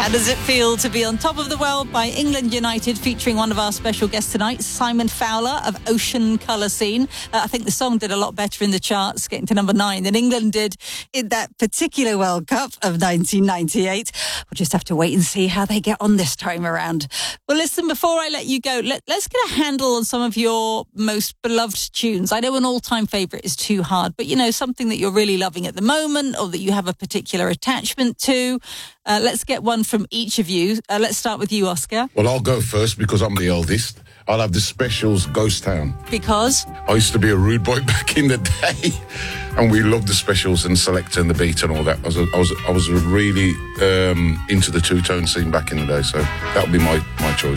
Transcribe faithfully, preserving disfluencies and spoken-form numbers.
How does it feel to be on top of the world by England United, featuring one of our special guests tonight, Simon Fowler of Ocean Colour Scene. Uh, I think the song did a lot better in the charts, getting to number nine, than England did in that particular World Cup of nineteen ninety-eight. We'll just have to wait and see how they get on this time around. Well, listen, before I let you go, let, let's get a handle on some of your most beloved tunes. I know an all-time favourite is too hard, but, you know, something that you're really loving at the moment or that you have a particular attachment to. Uh, let's get one from each of you. Uh, let's start with you, Oscar. Well, I'll go first because I'm the eldest. I'll have the Specials, Ghost Town. Because? I used to be a rude boy back in the day, and we loved the Specials and Selector and the Beat and all that. I was, I was, I was really um, into the two-tone scene back in the day, so that would be my, my choice.